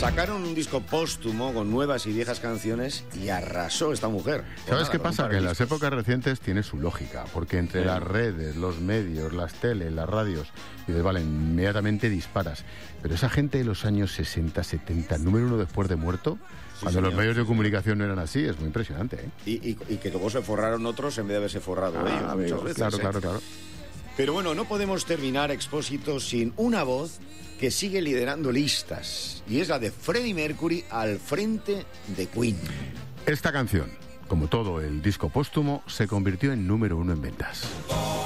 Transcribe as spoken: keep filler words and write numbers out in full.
Sacaron un disco póstumo con nuevas y viejas canciones y arrasó esta mujer. ¿Sabes qué pasa? Que en las discos. épocas recientes tiene su lógica, porque entre sí. las redes, los medios, las teles, las radios, y dices, vale, inmediatamente disparas. Pero esa gente de los años sesenta, setenta, número uno después de muerto, sí, cuando señor. Los medios de comunicación no eran así, es muy impresionante, ¿eh? Y, y, y que luego se forraron otros en vez de haberse forrado ah, ellos, amigo, muchas veces. Claro, ¿eh? claro, claro. Pero bueno, no podemos terminar, Expósito, sin una voz que sigue liderando listas, y es la de Freddie Mercury al frente de Queen. Esta canción, como todo el disco póstumo, se convirtió en número uno en ventas.